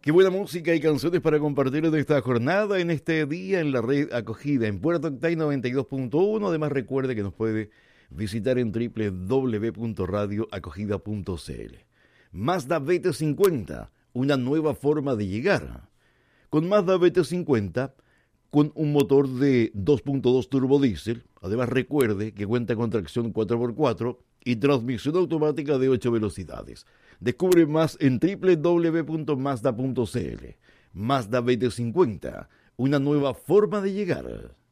Qué buena música y canciones para compartir de esta jornada en este día en la red acogida en Puerto Octay 92.1. Además recuerde que nos puede visitar en www.radioacogida.cl. Mazda BT50, una nueva forma de llegar. Con Mazda BT50, con un motor de 2.2 turbodiesel, además recuerde que cuenta con tracción 4x4 y transmisión automática de 8 velocidades. Descubre más en www.mazda.cl. Mazda BT50, una nueva forma de llegar.